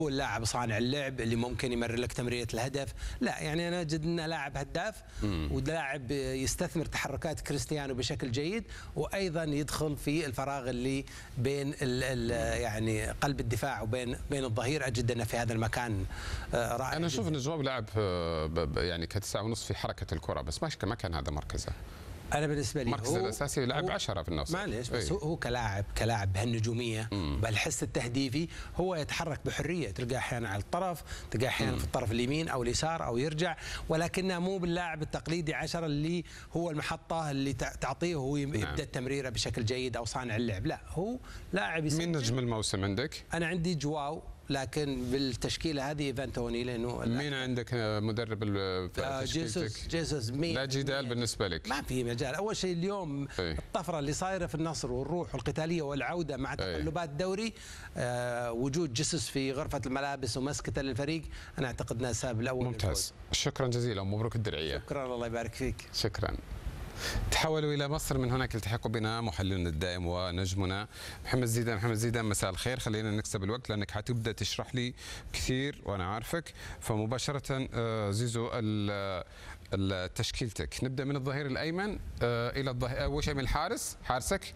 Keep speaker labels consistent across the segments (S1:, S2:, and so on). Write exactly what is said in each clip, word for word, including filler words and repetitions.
S1: هو اللاعب صانع اللعب اللي ممكن يمرر لك تمريرة الهدف. لا يعني انا اجد انه لاعب هداف ولاعب يستثمر تحركات كريستيانو بشكل جيد، وايضا يدخل في الفراغ اللي بين ال ال يعني قلب الدفاع وبين بين الظهير. اجد انه في هذا المكان رائع.
S2: انا اشوف ان جواب لاعب يعني كتسعة ونص في حركه الكره، بس ما كان هذا مركزه.
S1: انا بالنسبه لي
S2: مركزه الاساسي لاعب عشرة في النص.
S1: معليش بس هو, هو كلاعب كلاعب بهالنجوميه بهالحس التهديفي هو يتحرك بحريه، تلقاه احيانا على الطرف، تلقاه احيانا في الطرف اليمين او اليسار او يرجع، ولكنه مو باللاعب التقليدي عشرة اللي هو المحطه اللي تعطيه وهو يبدا نعم. التمريره بشكل جيد او صانع اللعب. لا هو لاعب يسجل.
S2: مين نجم الموسم عندك؟
S1: انا عندي جواو، لكن بالتشكيله هذه ايفان توني. لانه
S2: مين عندك مدرب
S1: في جيسوس؟ جيسوس مين؟
S2: لا جدال بالنسبه لك،
S1: ما في مجال. اول شيء اليوم ايه؟ الطفره اللي صايره في النصر والروح والقتاليه والعوده مع تقلبات الدوري، آه وجود جيسوس في غرفه الملابس ومسكته للفريق، انا اعتقد انه السبب الاول.
S2: ممتاز، شكرا جزيلا ومبروك الدرعيه.
S1: شكرا، الله يبارك فيك.
S2: شكرا. تحولوا إلى مصر، من هناك التحق بنا محللنا الدائم ونجمنا محمد زيدان. محمد زيدان مساء الخير. خلينا نكسب الوقت لأنك حتبدأ تشرح لي كثير وأنا عارفك، فمباشرة زيزو تشكيلتك. نبدأ من الظهير الأيمن إلى الظهير، أول شيء من الحارس، حارسك.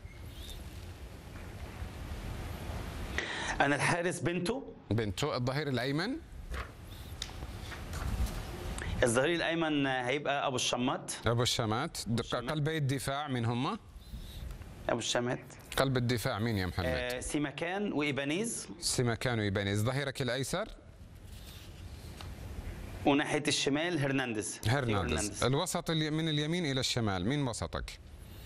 S3: أنا الحارس بنتو.
S2: بنتو. الظهير الأيمن.
S3: الظهير الايمن هيبقى ابو الشمات.
S2: ابو الشمات. قلبي الدفاع مين هم؟
S3: ابو الشمات.
S2: قلب الدفاع مين يا محمد؟
S3: آه سيماكان وايبانيز.
S2: سيماكان وايبانيز. ظهيرك الايسر؟
S3: وناحيه الشمال هرنانديز.
S2: هرنانديز. الوسط من اليمين الى الشمال مين وسطك؟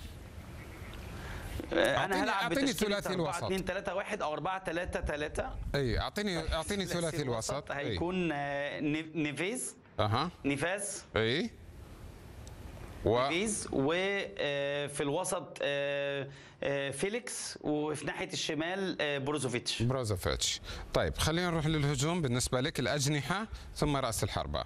S3: آه انا هلعب
S2: اعطيني ثلاثي الوسط.
S3: أربعة اثنين ثلاثة واحد او أربعة ثلاثة ثلاثة.
S2: اي اعطيني اعطيني ثلاثي الوسط.
S3: هيكون آه نيفيز.
S2: اها.
S3: نيفاز.
S2: اي.
S3: و نيفيز. وفي الوسط فيليكس، وفي ناحيه الشمال بروزوفيتش.
S2: بروزوفيتش. طيب خلينا نروح للهجوم. بالنسبه لك الأجنحة ثم رأس الحربة.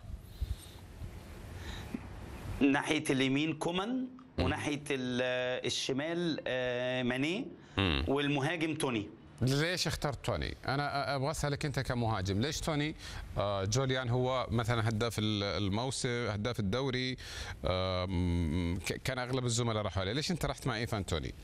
S3: ناحيه اليمين كومان، وناحيه الشمال ماني، والمهاجم توني.
S2: ليش اخترت توني؟ انا ابغى اسالك انت كمهاجم، ليش توني؟ آه جوليان هو مثلا هداف الموسم، هداف الدوري، آه كان اغلب الزملاء راحوا عليه، ليش انت رحت مع ايفان توني؟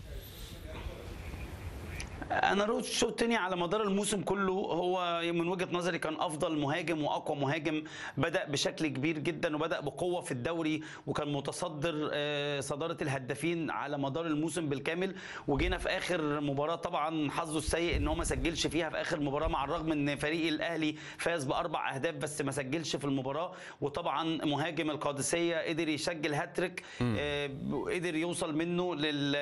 S3: انا شفت توني على مدار الموسم كله هو من وجهه نظري كان افضل مهاجم واقوى مهاجم، بدا بشكل كبير جدا وبدا بقوه في الدوري، وكان متصدر صداره الهدافين على مدار الموسم بالكامل. وجينا في اخر مباراه طبعا حظه السيء ان هو ما سجلش فيها في اخر مباراه، مع الرغم ان فريق الاهلي فاز باربع اهداف بس ما سجلش في المباراه. وطبعا مهاجم القادسيه قدر يسجل هاتريك، قدر يوصل منه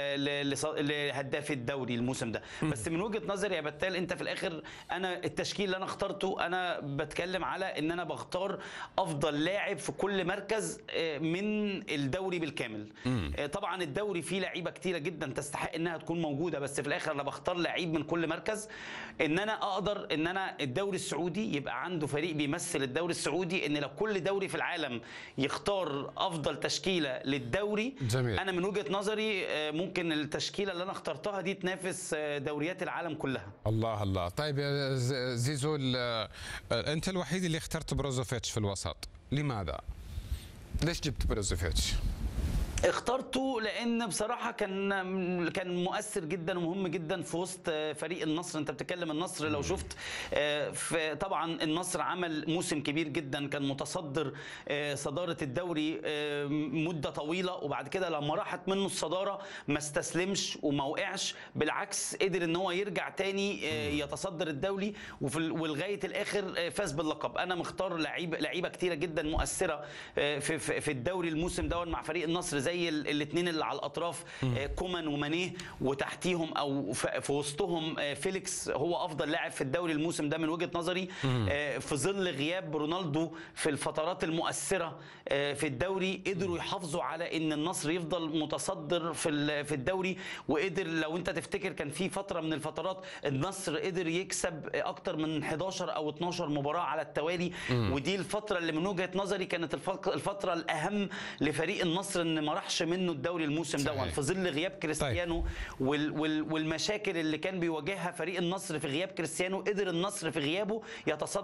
S3: لهداف الدوري الموسم ده. بس من وجهه نظري يا بتال، انت في الاخر انا التشكيل اللي انا اخترته، انا بتكلم على ان انا بختار افضل لاعب في كل مركز من الدوري بالكامل. مم. طبعا الدوري فيه لعيبه كتيره جدا تستحق انها تكون موجوده، بس في الاخر انا بختار لعيب من كل مركز. ان انا اقدر ان انا الدوري السعودي يبقى عنده فريق بيمثل الدوري السعودي، ان لو كل دوري في العالم يختار افضل تشكيله للدوري. جميل. انا من وجهه نظري ممكن التشكيله اللي انا اخترتها دي تنافس دوريات العالم كلها.
S2: الله الله. طيب يا زيزو، انت الوحيد اللي اخترت بروزوفيتش في الوسط، لماذا؟ ليش جبت بروزوفيتش؟
S3: اخترته لان بصراحه كان كان مؤثر جدا ومهم جدا في وسط فريق النصر. انت بتتكلم النصر لو شفت، طبعا النصر عمل موسم كبير جدا، كان متصدر صداره الدوري مده طويله، وبعد كده لما راحت منه الصداره ما استسلمش وما وقعش، بالعكس قدر ان هو يرجع تاني يتصدر الدوري، ولغايه الاخر فاز باللقب. انا مختار لعيب لعيبه كتيره جدا مؤثره في في الدوري الموسم ده مع فريق النصر، زي الاثنين اللي على الاطراف كومان ومانيه، وتحتيهم او في وسطهم فيليكس هو افضل لاعب في الدوري الموسم ده من وجهة نظري، في ظل غياب رونالدو في الفترات المؤثرة في الدوري. قدروا يحافظوا على ان النصر يفضل متصدر في في الدوري، وقدر لو انت تفتكر كان في فترة من الفترات النصر قدر يكسب اكتر من حداشر او اتناشر مباراة على التوالي. ودي الفترة اللي من وجهة نظري كانت الفترة الاهم لفريق النصر، ان ما راحش منه الدوري الموسم ده في ظل غياب كريستيانو. طيب. وال وال والمشاكل اللي كان بيواجهها فريق النصر في غياب كريستيانو، قدر النصر في غيابه يتصدر